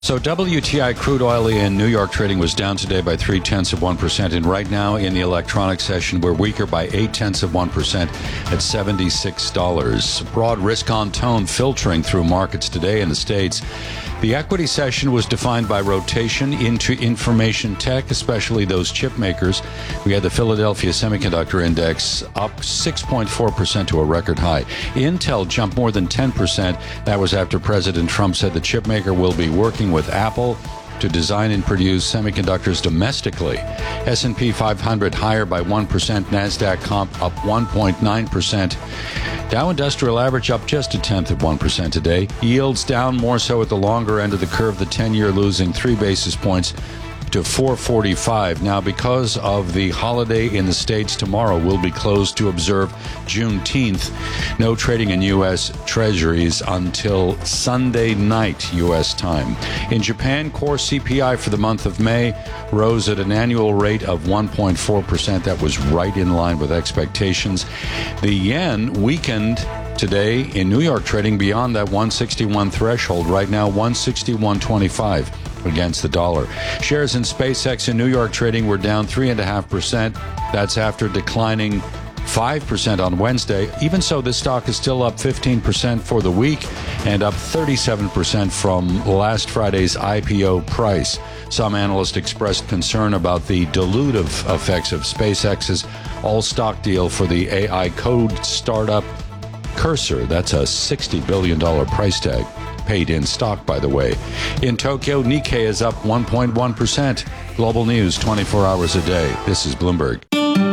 So WTI crude oil in New York trading was down today by 0.3%. And right now in the electronic session, we're weaker by 0.8% at $76. Broad risk-on tone filtering through markets today in the States. The equity session was defined by rotation into information tech, especially those chip makers. We had the Philadelphia Semiconductor Index up 6.4% to a record high. Intel jumped more than 10%. That was after President Trump said the chip maker will be working with Apple to design and produce semiconductors domestically. S&P 500 higher by 1%, NASDAQ comp up 1.9%. Dow Industrial Average up just 0.1% today. Yields down more so at the longer end of the curve, the 10-year losing 3 basis points to 445. Now, because of the holiday in the States, tomorrow will be closed to observe Juneteenth. No trading in U.S. Treasuries until Sunday night, U.S. time. In Japan, core CPI for the month of May rose at an annual rate of 1.4%. That was right in line with expectations. The yen weakened today in New York trading beyond that 161 threshold. Right now, 161.25. against the dollar. Shares in SpaceX in New York trading were down 3.5%. That's after declining 5% on Wednesday. Even so, this stock is still up 15% for the week and up 37% from last Friday's IPO price. Some analysts expressed concern about the dilutive effects of SpaceX's all-stock deal for the AI code startup Cursor. That's a $60 billion price tag. Paid in stock, by the way. In Tokyo, Nikkei is up 1.1%. Global news 24 hours a day. This is Bloomberg.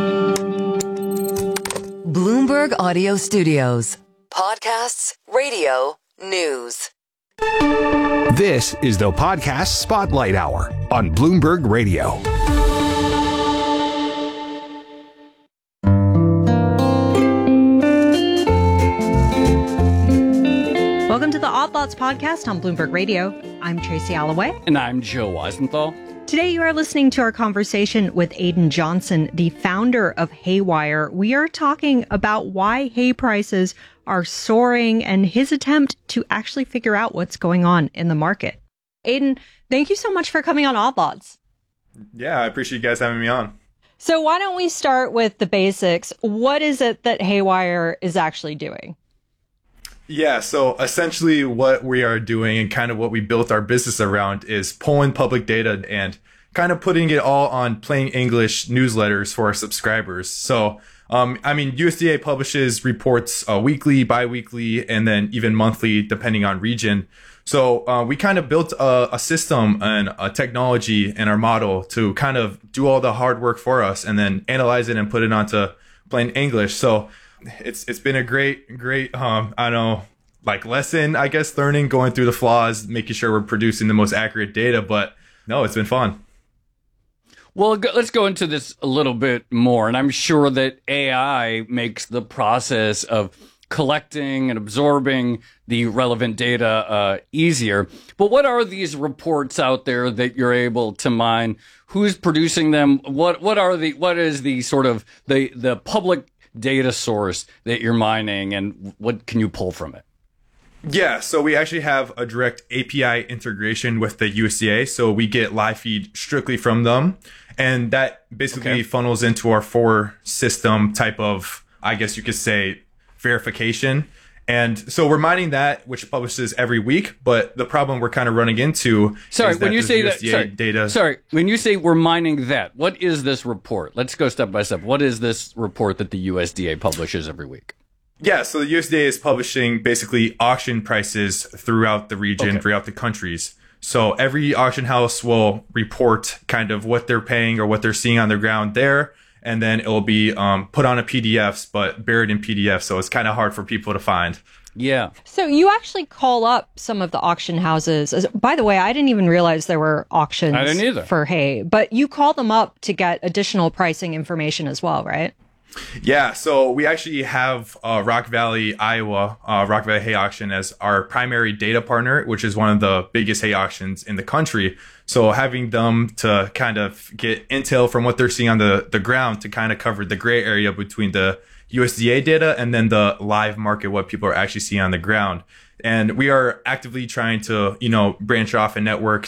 Bloomberg Audio Studios. Podcasts, radio, news. This is the Podcast Spotlight Hour on Bloomberg Radio. Welcome to the Odd Lots podcast on Bloomberg Radio. I'm Tracy Alloway. And I'm Joe Weisenthal. Today you are listening to our conversation with Aidan Johnson, the founder of Haywire. We are talking about why hay prices are soaring and his attempt to actually figure out what's going on in the market. Aidan, thank you so much for coming on Odd Lots. Yeah, I appreciate you guys having me on. So why don't we start with the basics? What is it that Haywire is actually doing? Yeah, so essentially what we are doing and kind of what we built our business around is pulling public data and kind of putting it all on plain English newsletters for our subscribers. So, USDA publishes reports weekly, bi-weekly, and then even monthly, depending on region. So we kind of built a system and a technology and our model to kind of do all the hard work for us and then analyze it and put it onto plain English. So it's been a great, lesson, I guess, learning, going through the flaws, making sure we're producing the most accurate data. But no, it's been fun. Well, let's go into this a little bit more. And I'm sure that AI makes the process of collecting and absorbing the relevant data easier. But what are these reports out there that you're able to mine? Who's producing them? What is the sort of the public data source that you're mining, and what can you pull from it? Yeah, so we actually have a direct API integration with the USDA, so we get live feed strictly from them, and that basically funnels into our four system type of, I guess you could say, verification. And so we're mining that, which publishes every week. But the problem we're kind of running into when you say we're mining that, what is this report? Let's go step by step. What is this report that the USDA publishes every week? Yeah, so the USDA is publishing basically auction prices throughout the region, throughout the countries. So every auction house will report kind of what they're paying or what they're seeing on the ground there. And then it will be put on a PDFs, but buried in PDF. So it's kind of hard for people to find. Yeah. So you actually call up some of the auction houses. By the way, I didn't even realize there were auctions for hay, but you call them up to get additional pricing information as well, right? Yeah, so we actually have Rock Valley, Iowa, Rock Valley Hay Auction as our primary data partner, which is one of the biggest hay auctions in the country. So having them to kind of get intel from what they're seeing on the ground to kind of cover the gray area between the USDA data and then the live market, what people are actually seeing on the ground. And we are actively trying to, branch off and network